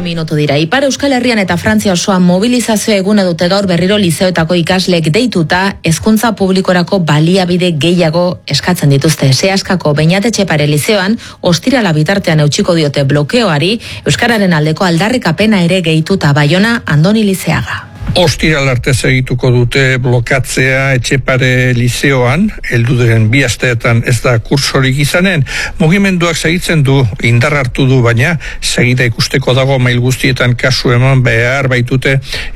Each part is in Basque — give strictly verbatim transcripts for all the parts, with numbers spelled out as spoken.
minutu dira. Ipar Euskal Herrian eta Frantzia osoan mobilizazio eguna dute gaur berriro lizeoetako ikasleek deituta hezkuntza publikorako baliabide gehiago eskatzen dituzte. Seaskako Beñat Etxepare lizeoan ostirala bitartean eutsiko diote blokeoari, euskararen aldeko aldarrikapena ere gehituta. Baiona, Andoni Lizeaga. Ostiral arte segituko dute blokatzea Etxepare lizeoan, heldu den bi asteetan ez da kursorik izanen. Mugimenduak segitzen du, indar hartu du, baina segida ikusteko dago mail guztietan kasu eman behar baitute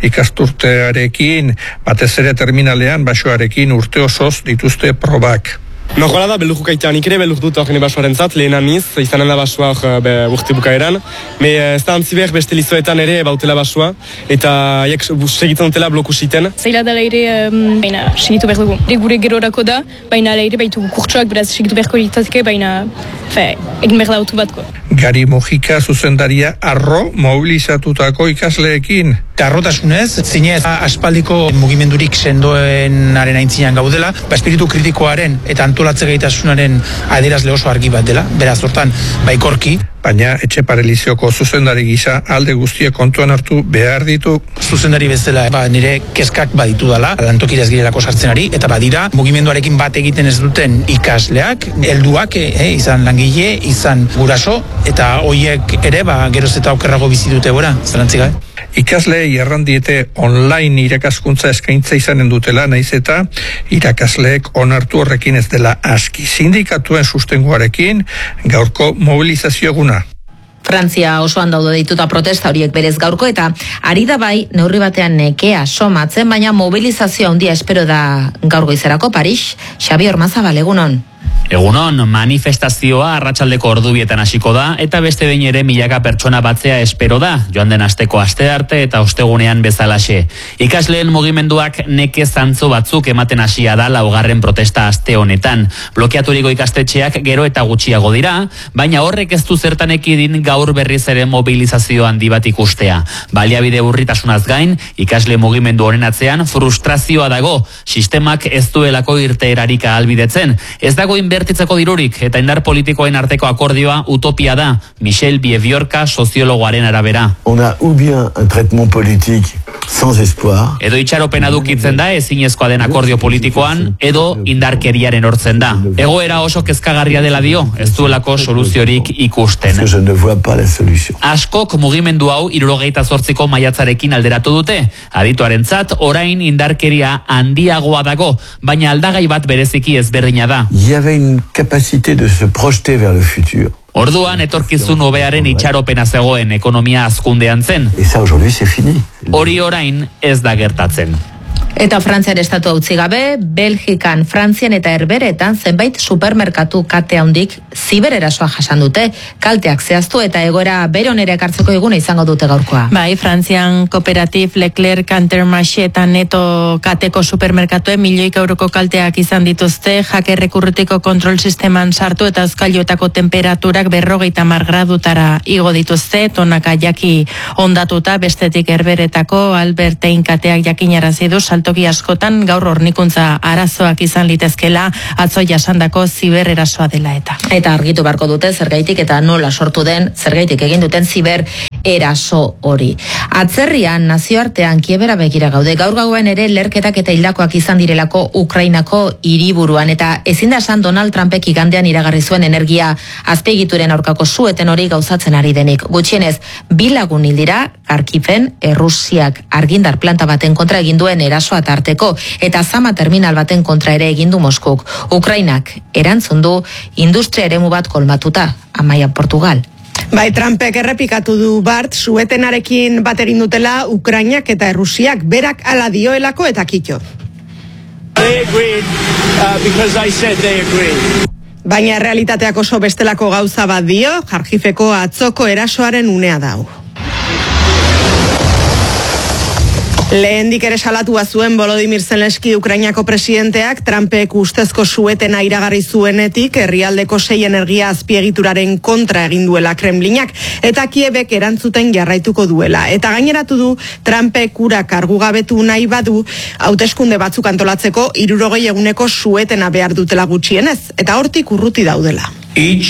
ikasturtearekin, batez ere terminalean basoarekin urte osoz dituzte probak. Normala da, beldur kaitan ikere, beldur dut horren basoaren zat, lehen aniz, izanen da basoa hor urte bukaeran. Me ez da antziber beste lizoetan ere bautela basoa, eta haiek segitzen dutela blokusiten. Zaila dela ere, um, baina segitu behar dugu. Gure gerorako da, baina ere baitu kurtsoak, beraz segitu beharko litzateke, baina fe, egin behar da autu batko. Gari Mojika zuzendaria arro mobilizatutako ikasleekin. Arrotasunez, zinez aspaldiko mugimendurik sendoenaren aintzinean gaudela, ba espiritu kritikoaren eta antolatze gaitasunaren adierazle oso argi bat dela, beraz hortan baikorki. Baina Etxepare lizeoko zuzendari gisa alde guztiak kontuan hartu behar ditu. Zuzendari bezala, ba, nire kezkak baditu dala, lantokira ez girelako sartzen ari, eta badira, mugimenduarekin bat egiten ez duten ikasleak, helduak, eh, izan langile, izan guraso, eta hoiek ere, ba, geroz eta okerrago bizi dute gora, zarantziga. Ikasleei errandiete online irakaskuntza eskaintza izanen dutela, naiz eta irakasleek onartu horrekin ez dela aski. Sindikatuen sustengoarekin gaurko mobilizazio eguna. Frantzia osoan daude dituta protesta horiek berez gaurko eta ari da bai neurri batean nekea somatzen, baina mobilizazio handia espero da gaur goizerako. Paris, Xabi Ormazabal, egunon. Egunon, manifestazioa arratsaldeko ordubietan hasiko da eta beste behin ere milaka pertsona batzea espero da, joan den asteko aste arte eta ostegunean bezalaxe. Ikasleen mugimenduak neke zantzu batzuk ematen hasia da laugarren protesta aste honetan. Blokeaturiko ikastetxeak gero eta gutxiago dira, baina horrek ez du zertan ekidin gaur berriz ere mobilizazio handi bat ikustea. Baliabide urritasunaz gain, ikasle mugimendu honen atzean frustrazioa dago, sistemak ez duelako irteerarik ahalbidetzen. Ez dago inbertitzeko dirurik eta indar politikoen arteko akordioa utopia da, Michel Bieviorka soziologoaren arabera. On a ou bien un traitement politique sans espoir. Edo itxaropena dukitzen da ezinezkoa den akordio politikoan, edo indarkeriaren hortzen da. Egoera oso kezkagarria dela dio, ez duelako soluziorik ikusten. Je ne vois pas la solution. Askok mugimendu hau hirurogeita zortziko maiatzarekin alderatu dute. Adituarentzat orain indarkeria handiagoa dago, baina aldagai bat bereziki ezberdina da. Il y avait une capacité de se projeter vers le futur. Orduan etorkizun hobearen itxaropena zegoen ekonomia hazkundean zen. Et ça aujourd'hui c'est fini. Hori orain ez da gertatzen. Eta Frantzian estatu utzi gabe, Belgikan, Frantzian eta Herberetan zenbait supermerkatu kate handik zibererasoa jasan dute, kalteak zehaztu eta egoera bere onera ekartzeko eguna izango dute gaurkoa. Bai, Frantzian Kooperatif, Leclerc, Cantermarché eta Neto kateko supermerkatuen milioika euroko kalteak izan dituzte, hakerrek urrutiko kontrol sisteman sartu eta euskailuetako temperaturak berrogeita hamar gradutara igo dituzte, tonaka jaki ondatuta, bestetik Herberetako Albertein kateak jakinarazi du saltoki askotan gaur hornikuntza arazoak izan litezkela atzo jasandako zibererasoa dela eta. Eta argitu beharko dute zergaitik eta nola sortu den, zergaitik egin duten ziber eraso hori. Atzerrian nazioartean kiebera begira gaude, gaur gauen ere lerketak eta hildakoak izan direlako Ukrainako hiriburuan eta ezin da esan Donald Trumpek igandean iragarri zuen energia azpiegituren aurkako sueten hori gauzatzen ari denik. Gutxienez, bi lagun hil dira, Kharkiven, Errusiak argindar planta baten kontra egin duen erasoa tarteko eta Zama terminal baten kontra ere egin du Moskuk. Ukrainak erantzun du industria eremu bat kolmatuta, Amaia, Portugal. Bai, Trumpek errepikatu du Bart, suetenarekin bat egin dutela Ukrainak eta Errusiak berak ala dioelako eta kitxo. They agreed, uh, because I said they agreed. Baina realitateak oso bestelako gauza bat dio, Kharkiveko atzoko erasoaren unea dau. Lehendik ere salatua zuen Volodymyr Zelensky Ukrainako presidenteak Trumpek ustezko suetena iragarri zuenetik herrialdeko sei energia azpiegituraren kontra egin duela Kremlinak eta Kiebek erantzuten jarraituko duela. Eta gaineratu du Trumpek ura kargugabetu nahi badu hauteskunde batzuk antolatzeko hirurogei eguneko suetena behar dutela gutxienez eta hortik urruti daudela. Each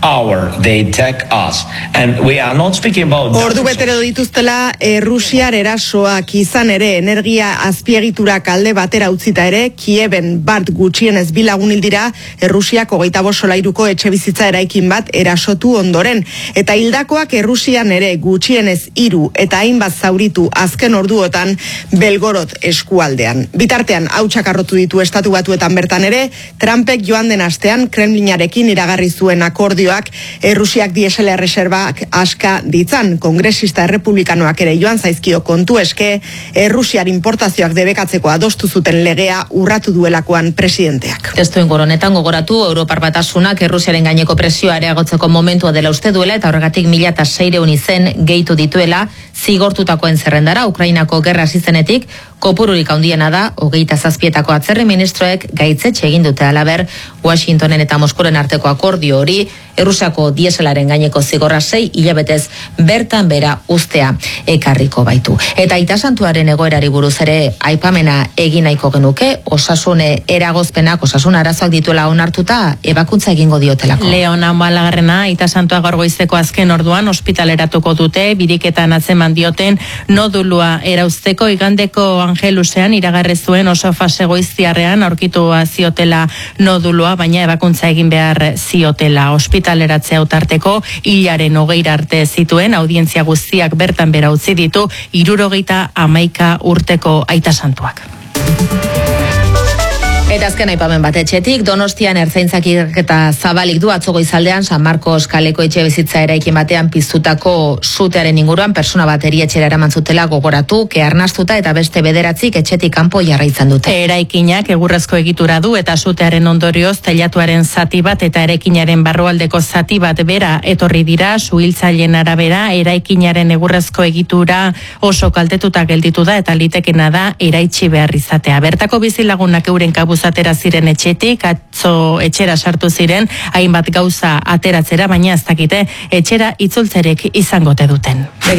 hour they attack us. And we are not speaking about... Ordu betero dituztela Errusiar erasoak izan ere energia azpiegiturak alde batera utzita ere, Kieben bat gutxienez bi lagun hil dira Errusiak hogeita bost solairuko etxe bizitza eraikin bat erasotu ondoren. Eta hildakoak Errusian ere gutxienez hiru eta hainbat zauritu azken orduotan Belgorod eskualdean. Bitartean hautsak arrotu ditu Estatu Batuetan bertan ere, Trumpek joan den astean Kremlinarekin iragarri zuen akordioak Errusiak diesela erreserbak aska ditzan. Kongresista errepublikanoak ere joan zaizkio kontu eske, Errusiar importazioak debekatzeko adostu zuten legea urratu duelakoan presidenteak. Testu ingoronetan gogoratu Europar Batasunak Errusiaren gaineko presioa areagotzeko momentua dela uste duela eta horregatik mila eta seiehun izen gehitu dituela zigortutakoen zerrendara. Ukrainako gerra hasi zenetik kopururik handiena da, hogeita zazpietako atzerri ministroek gaitzetxe egin dute. Halaber, Washingtonen eta Moskuren arteko akordio hori Errusiako dieselaren gaineko zigorra sei hilabetez bertan bera ustea ekarriko baitu. Eta Aita Santuaren egoerari buruz ere aipamena egin nahiko genuke, osasune eragozpenak, osasun arazoak dituela onartuta ebakuntza egingo diotelako. Leona Balagarrena Aita Santua gaur goizeko azken orduan ospitaleratuko dute, biriketan atzeman dioten nodulua erauzteko. Igandeko Angelusean iragarri zuen oso fase goiztiarrean aurkitu ziotela nodulua, baina ebakuntza egin behar ziotela. Ospitaleratzea utarteko hilaren hogeira arte zituen, audientzia guztiak bertan bera utzi ditu hirurogeita hamaika urteko Aita Santuak. Eta azken aipamen bat etxetik, Donostian ertzaintzak ikerketa zabalik du atzo goizaldean San Marcos kaleko etxe bizitza eraikin batean piztutako sutearen inguruan persona bat erietxera eraman zutela gogoratu, kearnastuta eta beste bederatzik etxetik kanpo jarraitzen dute. Eraikinak egurrezko egitura du eta sutearen ondorioz teilatuaren zati bat eta eraikinaren barrualdeko zati bat bera etorri dira. Suhiltzaileen arabera eraikinaren egurrezko egitura oso kaltetuta gelditu da eta litekena da eraitsi behar izatea. Bertako bizilagunak euren kabuz atera ziren etxetik, atzo etxera sartu ziren, hainbat gauza ateratzera, baina ez dakite etxera itzultzerek izangote duten.